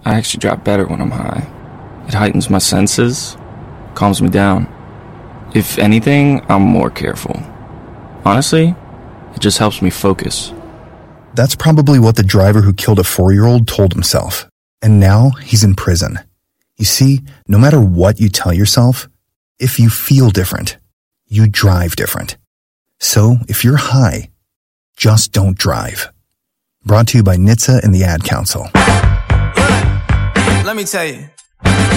I actually drive better when I'm high. It heightens my senses, calms me down. If anything, I'm more careful. Honestly, it just helps me focus. That's probably what the driver who killed a 4-year-old told himself. And now he's in prison. You see, no matter what you tell yourself, if you feel different, you drive different. So if you're high, just don't drive. Brought to you by NHTSA and the Ad Council. Let me tell you.